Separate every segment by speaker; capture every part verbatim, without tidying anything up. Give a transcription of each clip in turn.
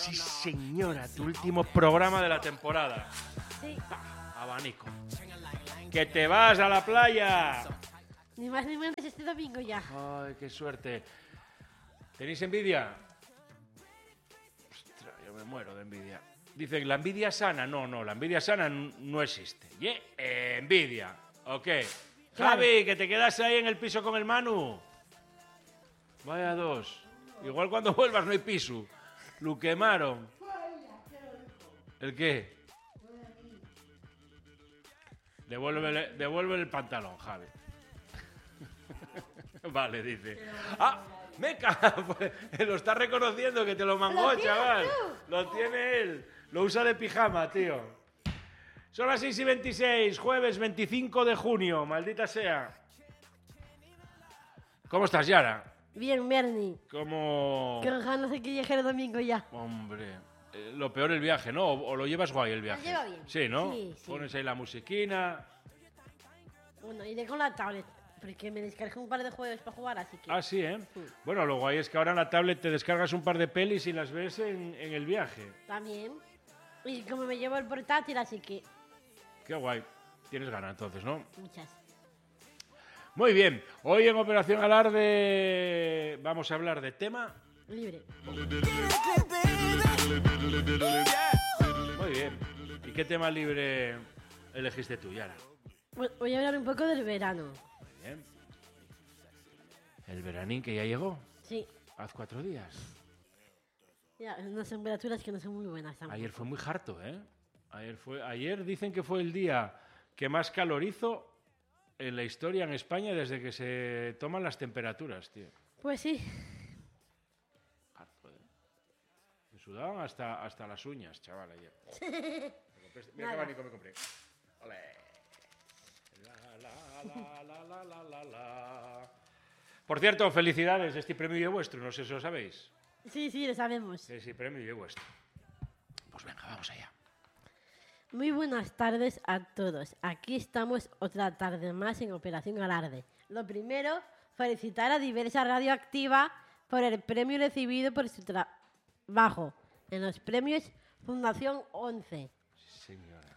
Speaker 1: Sí, señora, tu último programa de la temporada.
Speaker 2: Sí.
Speaker 1: Ah, abanico. ¡Que te vas a la playa!
Speaker 2: Ni más ni menos este domingo ya.
Speaker 1: Ay, qué suerte. ¿Tenéis envidia? Ostras, yo me muero de envidia. Dicen, ¿la envidia sana? No, no, la envidia sana n- no existe. ¿Yeah? Eh, envidia. Ok.
Speaker 2: Claro.
Speaker 1: Javi, que te quedas ahí en el piso con el Manu. Vaya dos. Igual cuando vuelvas no hay piso. Lo quemaron. ¿El qué? Devuélvele, devuélvele el pantalón, Javi. Vale, dice. ¡Ah! ¡Meca! Pues, lo está reconociendo que te lo mangó,
Speaker 2: ¿Lo
Speaker 1: chaval.
Speaker 2: tienes tú?
Speaker 1: Lo tiene él. Lo usa de pijama, tío. Son las seis y veintiséis, jueves veinticinco de junio. Maldita sea. ¿Cómo estás, Yara?
Speaker 2: Bien, Bernie.
Speaker 1: ¿Cómo...?
Speaker 2: Que ganas de que llegue el domingo ya.
Speaker 1: Hombre, eh, lo peor el viaje, ¿no? ¿O, o lo llevas guay el viaje?
Speaker 2: llevo bien.
Speaker 1: Sí, ¿no?
Speaker 2: Sí, sí.
Speaker 1: Pones ahí la musiquina.
Speaker 2: Bueno, iré con la tablet, porque me descargué un par de juegos para jugar, así que...
Speaker 1: Ah, sí, ¿eh?
Speaker 2: Sí.
Speaker 1: Bueno, lo guay es que ahora en la tablet te descargas un par de pelis y las ves en, en el viaje.
Speaker 2: También. Y como me llevo el portátil, así que...
Speaker 1: Qué guay. Tienes ganas entonces, ¿no?
Speaker 2: Muchas.
Speaker 1: Muy bien. Hoy en Operación Alarde vamos a hablar de tema...
Speaker 2: Libre.
Speaker 1: Muy bien. ¿Y qué tema libre elegiste tú, Yara?
Speaker 2: Bueno, voy a hablar un poco del verano.
Speaker 1: Muy bien. El veranín que ya llegó.
Speaker 2: Sí.
Speaker 1: Hace cuatro días.
Speaker 2: Ya, unas temperaturas que no son muy buenas tampoco.
Speaker 1: Ayer fue muy harto, ¿eh? Ayer, fue, ayer dicen que fue el día que más calor hizo en la historia en España desde que se toman las temperaturas, tío.
Speaker 2: Pues sí.
Speaker 1: Harto, ¿eh? Me sudaban hasta, hasta las uñas, chaval, ayer. Me compré este- Mira qué
Speaker 2: Nada.
Speaker 1: abanico me compré. Olé. La, la, la, la, la, la, la. Por cierto, felicidades, este premio es vuestro, no sé si lo sabéis.
Speaker 2: Sí, sí, lo sabemos.
Speaker 1: Ese premio es vuestro. Pues venga, vamos allá.
Speaker 2: Muy buenas tardes a todos. Aquí estamos otra tarde más en Operación Alarde. Lo primero, felicitar a Diversa Radioactiva por el premio recibido por su trabajo en los premios Fundación once.
Speaker 1: Señora.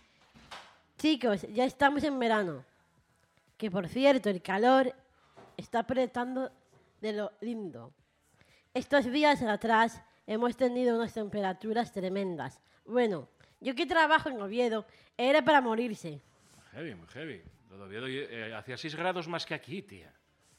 Speaker 2: Chicos, ya estamos en verano. Que por cierto, el calor está apretando de lo lindo. Estos días atrás hemos tenido unas temperaturas tremendas. Bueno, yo que trabajo en Oviedo, era para morirse.
Speaker 1: Heavy, muy heavy. Lo de Oviedo eh, hacía seis grados más que aquí, tía.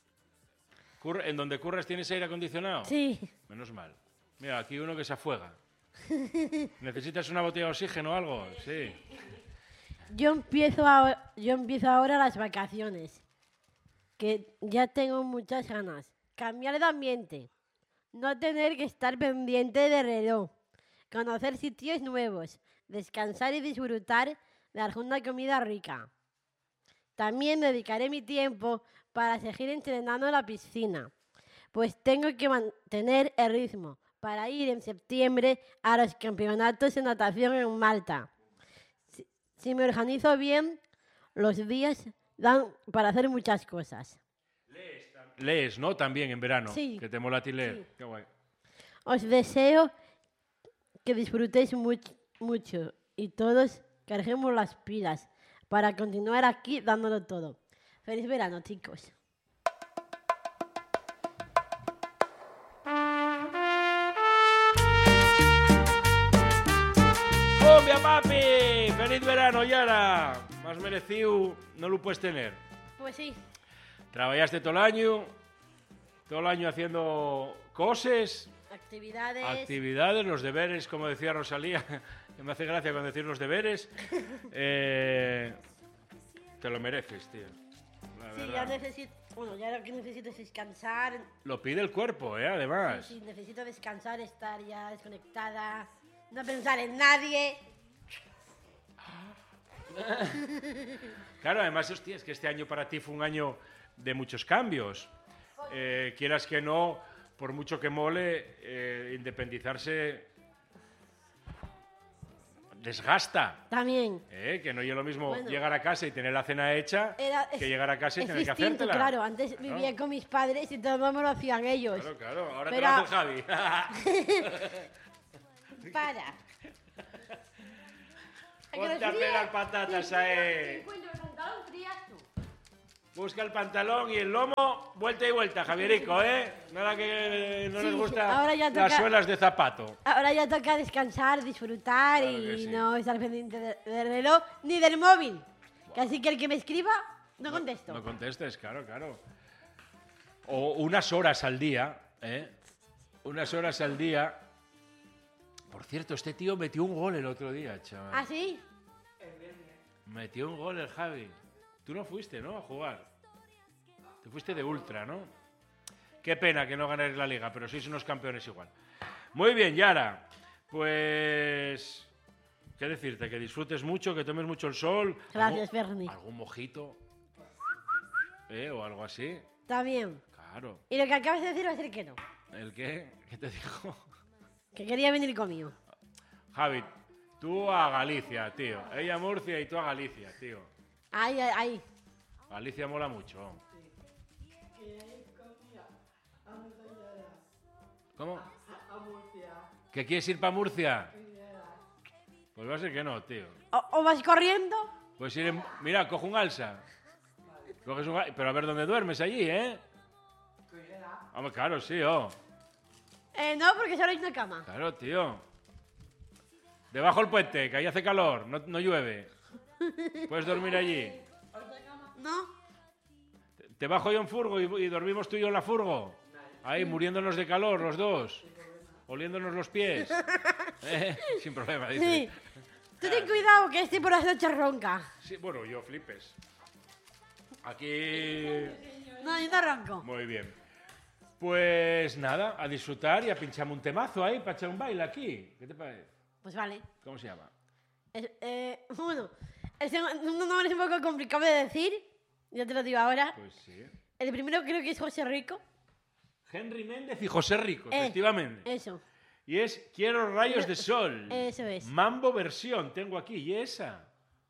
Speaker 1: Cur- ¿En donde curras tienes aire acondicionado?
Speaker 2: Sí,
Speaker 1: Menos mal. Mira, aquí uno que se afuega. ¿Necesitas una botella de oxígeno o algo? Sí.
Speaker 2: yo empiezo, a- yo empiezo ahora las vacaciones, que ya tengo muchas ganas. Cambiar de ambiente, no tener que estar pendiente de reloj, conocer sitios nuevos, descansar y disfrutar de alguna comida rica. También dedicaré mi tiempo para seguir entrenando en la piscina, pues tengo que mantener el ritmo para ir en septiembre a los campeonatos de natación en Malta. Si, si me organizo bien, los días dan para hacer muchas cosas.
Speaker 1: Lees, ¿no? También en verano.
Speaker 2: Sí.
Speaker 1: Que te mola a ti leer.
Speaker 2: Sí.
Speaker 1: Qué guay.
Speaker 2: Os deseo que disfrutéis much- mucho y todos carguemos las pilas para continuar aquí dándolo todo. Feliz verano, chicos.
Speaker 1: ¡Cumbia, papi! ¡Feliz verano, Yara! Más merecido no lo puedes tener.
Speaker 2: Pues sí.
Speaker 1: Trabajaste todo el año, todo el año haciendo cosas,
Speaker 2: Actividades.
Speaker 1: actividades, los deberes, como decía Rosalía, que me hace gracia cuando decir los deberes. Eh, te lo mereces, tío. La
Speaker 2: Sí,
Speaker 1: verdad.
Speaker 2: ya necesito. Bueno, ya lo que necesito es descansar.
Speaker 1: Lo pide el cuerpo, ¿eh? Además.
Speaker 2: Sí, necesito descansar, estar ya desconectada, no pensar en nadie.
Speaker 1: Claro, además, hostia, es que este año para ti fue un año de muchos cambios. Eh, quieras que no, por mucho que mole, eh, independizarse desgasta.
Speaker 2: También.
Speaker 1: Eh, que no es lo mismo
Speaker 2: Bueno.
Speaker 1: llegar a casa y tener la cena hecha
Speaker 2: Era-
Speaker 1: que
Speaker 2: es-
Speaker 1: llegar a casa y
Speaker 2: es
Speaker 1: tener que
Speaker 2: distinto,
Speaker 1: hacértela.
Speaker 2: claro. Antes
Speaker 1: Claro.
Speaker 2: vivía con mis padres y todo me lo hacían ellos.
Speaker 1: Claro, claro. Ahora
Speaker 2: Pero-
Speaker 1: te lo hace el Javi.
Speaker 2: Para.
Speaker 1: Ponte a pegar patatas ahí. Busca el pantalón y el lomo, vuelta y vuelta, Javierico, ¿eh? Nada que no
Speaker 2: Sí,
Speaker 1: les gusta
Speaker 2: ahora ya
Speaker 1: las
Speaker 2: toca-
Speaker 1: suelas de zapato.
Speaker 2: Ahora ya toca descansar, disfrutar
Speaker 1: Claro que
Speaker 2: y
Speaker 1: sí.
Speaker 2: no estar pendiente de- del reloj ni del móvil. Que así que el que me escriba, no contesto.
Speaker 1: No contestes, claro, claro. O unas horas al día, ¿eh? Unas horas al día. Por cierto, este tío metió un gol el otro día, chaval.
Speaker 2: ¿Ah, sí?
Speaker 1: Metió un gol el Javi. Tú no fuiste, ¿no? A jugar. Te fuiste de ultra, ¿no? Qué pena que no ganéis la liga, pero sois unos campeones igual. Muy bien, Yara. Pues... ¿Qué decirte? Que disfrutes mucho, que tomes mucho el sol.
Speaker 2: Gracias,
Speaker 1: ¿Algún-
Speaker 2: Bernie.
Speaker 1: ¿Algún mojito? ¿Eh? O algo así.
Speaker 2: Está bien.
Speaker 1: Claro.
Speaker 2: Y lo que acabas de decir va a ser que no.
Speaker 1: ¿El qué? ¿Qué te dijo?
Speaker 2: Que quería venir conmigo.
Speaker 1: Javi, tú a Galicia, tío. Ella a Murcia y tú a Galicia, tío.
Speaker 2: Ahí, ahí, ahí.
Speaker 1: Galicia mola mucho. ¿Cómo? ¿Que quieres ir para Murcia? Pues va a ser que no, tío.
Speaker 2: O, o vas corriendo.
Speaker 1: Pues ir en... Mira, cojo un alza. Coges un al- Pero a ver dónde duermes allí, ¿eh? Hombre, claro, sí, oh.
Speaker 2: Eh, no, porque solo hay una cama.
Speaker 1: Claro, tío. Debajo del puente, que ahí hace calor, no, no llueve. Puedes dormir allí.
Speaker 2: ¿No?
Speaker 1: Te- Te bajo yo en furgo y, y dormimos tú y yo en la furgo. Ahí, muriéndonos de calor los dos. Oliéndonos los pies. Eh, Sin problema, dice.
Speaker 2: Sí. Tú ten cuidado, que este por las noches ronca.
Speaker 1: Sí, bueno, yo flipes. Aquí...
Speaker 2: No, yo no ronco.
Speaker 1: Muy bien. Pues nada, a disfrutar y a pincharme un temazo ahí para echar un baile aquí. ¿Qué te parece?
Speaker 2: Pues vale.
Speaker 1: ¿Cómo se llama?
Speaker 2: Es- eh, bueno, el segundo nombre es un poco complicado de decir. Yo te lo digo ahora.
Speaker 1: Pues sí.
Speaker 2: El primero creo que es José Rico.
Speaker 1: Henry Méndez y José Rico,
Speaker 2: Eh,
Speaker 1: efectivamente.
Speaker 2: Eso.
Speaker 1: Y es Quiero rayos de sol.
Speaker 2: Eso es.
Speaker 1: Mambo versión, tengo aquí, y esa.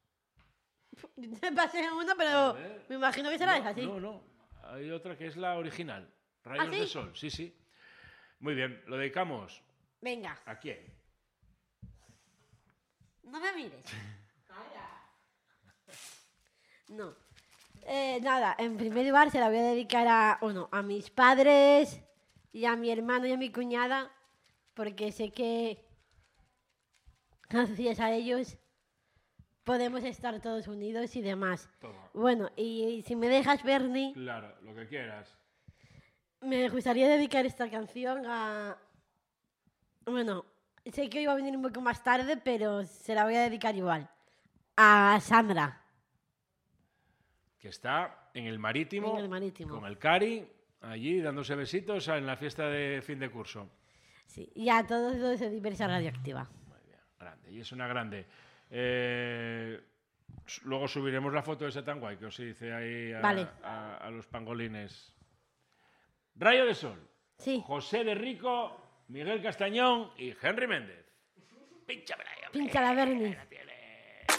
Speaker 2: Te pasé uno, pero
Speaker 1: A ver.
Speaker 2: me imagino que será
Speaker 1: no,
Speaker 2: esa, sí.
Speaker 1: No, no. Hay otra que es la original. Rayos
Speaker 2: ¿Ah, sí?
Speaker 1: de sol, sí, sí. Muy bien, lo dedicamos.
Speaker 2: Venga,
Speaker 1: ¿A quién?
Speaker 2: no me mires. No. Eh, nada, en primer lugar se la voy a dedicar a, bueno, a mis padres y a mi hermano y a mi cuñada, porque sé que gracias a ellos podemos estar todos unidos y demás.
Speaker 1: Toma.
Speaker 2: Bueno, y si me dejas, Bernie,
Speaker 1: Claro, lo que quieras.
Speaker 2: me gustaría dedicar esta canción a... Bueno, sé que hoy va a venir un poco más tarde, pero se la voy a dedicar igual. A Sandra.
Speaker 1: Que está en el Marítimo,
Speaker 2: En el Marítimo.
Speaker 1: con el Cari, allí dándose besitos en la fiesta de fin de curso.
Speaker 2: Sí, y a todos los de Diversa Radioactiva.
Speaker 1: Muy bien, grande. Y es una grande. Eh, s- luego subiremos la foto de ese tan guay que os hice ahí a,
Speaker 2: Vale.
Speaker 1: a- a los pangolines. Rayo de Sol.
Speaker 2: Sí,
Speaker 1: José de Rico, Miguel Castañón y Henry Méndez. Pínchamela ahí, hombre.
Speaker 2: pincha la Bernie.
Speaker 1: La tiene.